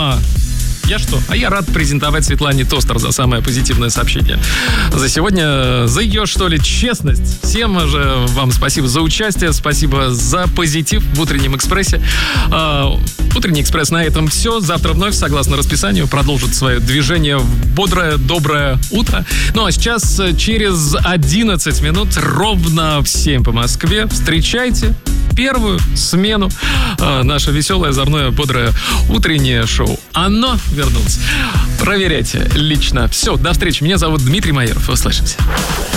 Я рад презентовать Светлане Тостер за самое позитивное сообщение. За сегодня, за ее, честность. Всем же вам спасибо за участие, спасибо за позитив в Утреннем экспрессе. Утренний экспресс на этом все. Завтра вновь, согласно расписанию, продолжит свое движение в бодрое, доброе утро. Ну а сейчас, через 11 минут, ровно в 7 по Москве, встречайте первую смену. Наше веселое, озорное, бодрое утреннее шоу. Оно вернулось. Проверяйте лично. Все, до встречи. Меня зовут Дмитрий Майеров. Услышимся.